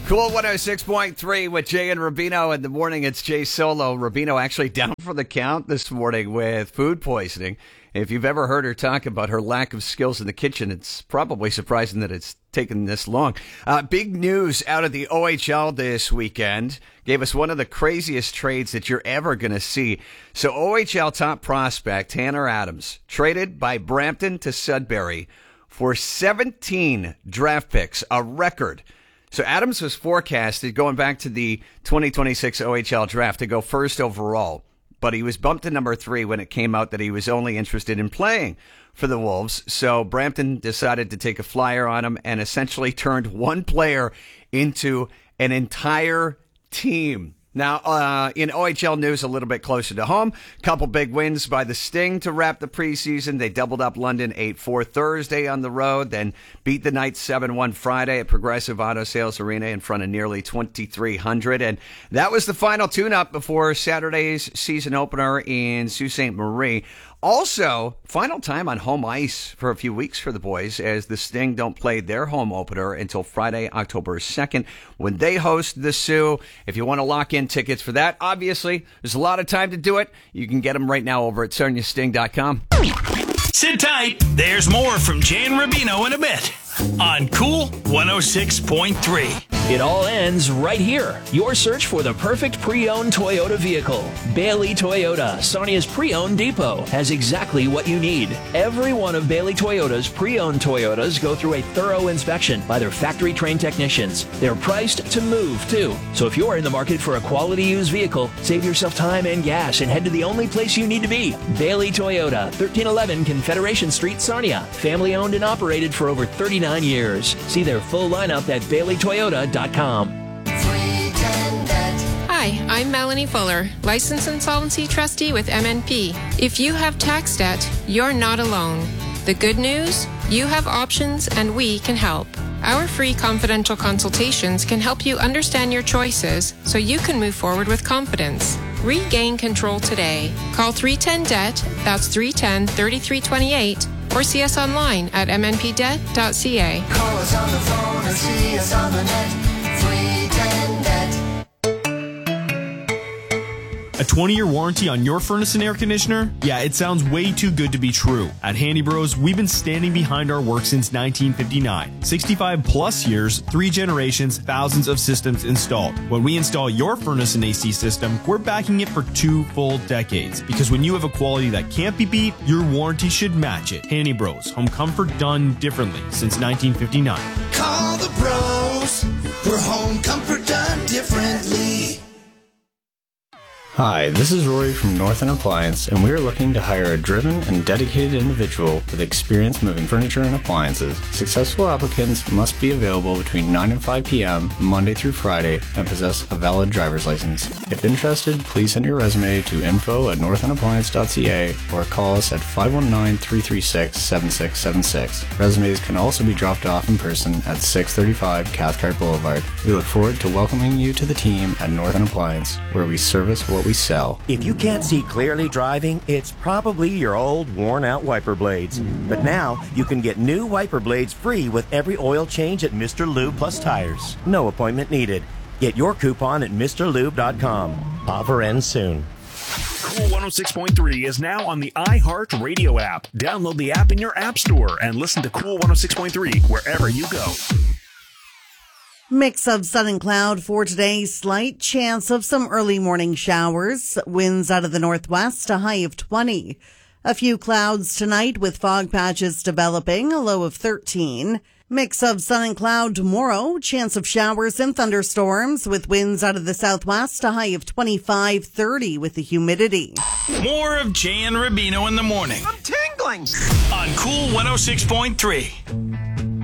Cool 106.3 with Jay and Rubino in the morning. It's Jay Solo. Rubino actually down for the count this morning with food poisoning. If you've ever heard her talk about her lack of skills in the kitchen, it's probably surprising that it's taken this long. Big news out of the OHL this weekend. Gave us one of the craziest trades that you're ever going to see. So OHL top prospect Tanner Adams traded by Brampton to Sudbury for 17 draft picks, a record. So Adams was forecasted going back to the 2026 OHL draft to go first overall, but he was bumped to number 3 when it came out that he was only interested in playing for the Wolves. So Brampton decided to take a flyer on him and essentially turned one player into an entire team. Now, in OHL news, a little bit closer to home, couple big wins by the Sting to wrap the preseason. They doubled up London 8-4 Thursday on the road, then beat the Knights 7-1 Friday at Progressive Auto Sales Arena in front of nearly 2,300. And that was the final tune-up before Saturday's season opener in Sault Ste. Marie. Also, final time on home ice for a few weeks for the boys as the Sting don't play their home opener until Friday, October 2nd, when they host the Sioux. If you want to lock in tickets for that, obviously, there's a lot of time to do it. You can get them right now over at SarniaSting.com. Sit tight. There's more from Jay and Rubino in a bit on Cool 106.3. It all ends right here. Your search for the perfect pre-owned Toyota vehicle. Bailey Toyota, Sarnia's pre-owned depot, has exactly what you need. Every one of Bailey Toyota's pre-owned Toyotas go through a thorough inspection by their factory-trained technicians. They're priced to move, too. So if you're in the market for a quality used vehicle, save yourself time and gas and head to the only place you need to be. Bailey Toyota, 1311 Confederation Street, Sarnia. Family-owned and operated for over 39 years. See their full lineup at BaileyToyota.com. Hi, I'm Melanie Fuller, Licensed Insolvency Trustee with MNP. If you have tax debt, you're not alone. The good news? You have options and we can help. Our free confidential consultations can help you understand your choices so you can move forward with confidence. Regain control today. Call 310-DEBT, that's 310-3328, or see us online at mnpdebt.ca. Call us on the phone or see us on the net. 310-DEBT. A 20-year warranty on your furnace and air conditioner? Yeah, it sounds way too good to be true. At Handy Bros, we've been standing behind our work since 1959. 65 plus years, 3 generations, thousands of systems installed. When we install your furnace and AC system, we're backing it for 2 full decades. Because when you have a quality that can't be beat, your warranty should match it. Handy Bros, home comfort done differently since 1959. Call the pros for home comfort done differently. Hi, this is Rory from Northern Appliance, and we are looking to hire a driven and dedicated individual with experience moving furniture and appliances. Successful applicants must be available between 9 and 5 p.m. Monday through Friday and possess a valid driver's license. If interested, please send your resume to info@northernappliance.ca or call us at 519-336-7676. Resumes can also be dropped off in person at 635 Cathcart Boulevard. We look forward to welcoming you to the team at Northern Appliance, where we service what we sell. If you can't see clearly driving, it's probably your old worn-out wiper blades. But now, you can get new wiper blades free with every oil change at Mr. Lube Plus Tires. No appointment needed. Get your coupon at MrLube.com. Offer ends soon. Cool 106.3 is now on the iHeart Radio app. Download the app in your app store and listen to Cool 106.3 wherever you go. Mix of sun and cloud for today. Slight chance of some early morning showers. Winds out of the northwest, a high of 20. A few clouds tonight with fog patches developing, a low of 13. Mix of sun and cloud tomorrow. Chance of showers and thunderstorms with winds out of the southwest, a high of 25, 30 with the humidity. More of Jay and Rubino in the morning. I'm tingling. On Cool 106.3.